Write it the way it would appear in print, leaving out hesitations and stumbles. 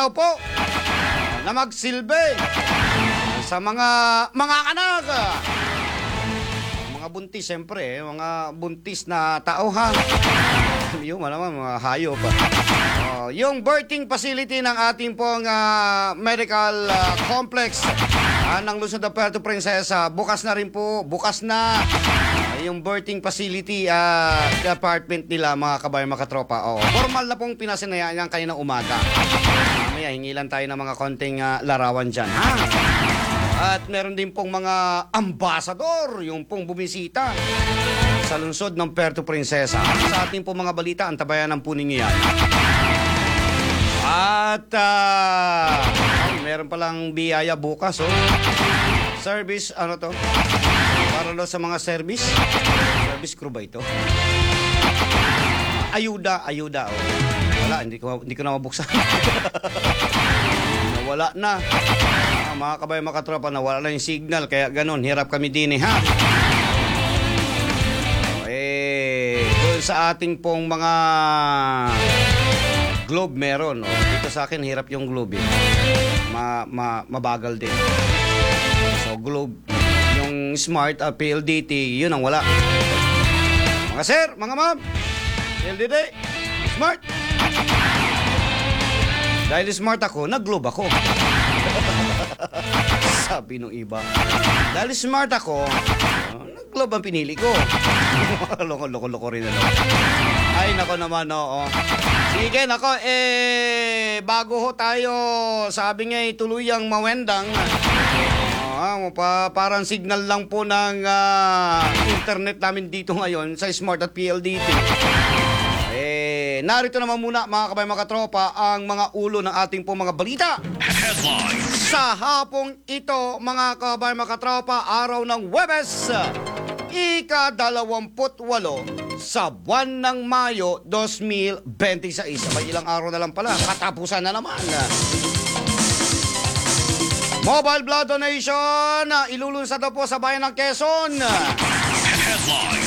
po na magsilbi sa mga anak. Mga buntis, siyempre, mga buntis na tao, ha? Yung malaman, mga hayop. Yung birthing facility ng ating pong medical complex ng Luzon de Puerto Princesa, bukas na rin po, bukas na. Yung birthing facility department nila, mga kabayan, mga katropa. Formal na pong pinasinayaan yan kaninang umaga. Mamaya, hingilan tayo ng mga konting larawan dyan, ha? At meron din pong mga ambasador, yung pong bumisita sa lungsod ng Puerto Princesa. Sa ating pong mga balita, antabayanan po ninyo yan. At meron palang biyaya bukas, service, ano to? Para sa mga service crew ba ito? Ayuda, Wala, hindi ko na mabuksan. Nawala na. Mga kabayan, mga katropa, nawala na yung signal, kaya ganun, hirap kami din, ha? Doon sa ating pong mga globe meron, dito sa akin hirap yung globe, mabagal din. So globe, yung smart PLDT, yun ang wala. Mga sir, mga ma'am, PLDT, smart. Dahil smart ako, nag-globe ako. Sabi nung iba. Dahil smart ako, nag-globe ang pinili ko. Loko-loko rin na. Ay, nako naman, oo. Sige, nako, bago ho tayo, sabi nga, tuluyang mawendang. Parang signal lang po ng internet namin dito ngayon sa Smart at PLDT. Narito naman muna, mga kabayan, mga katropa, ang mga ulo ng ating po mga balita. Headlines. Sa hapong ito, mga kabayan, mga katropa, araw ng Huwebes, ika-28 sa buwan ng Mayo 2026. Sabay ilang araw na lang pala, katapusan na naman. Mobile blood donation, ilulunsad na po sa bayan ng Quezon. Headline.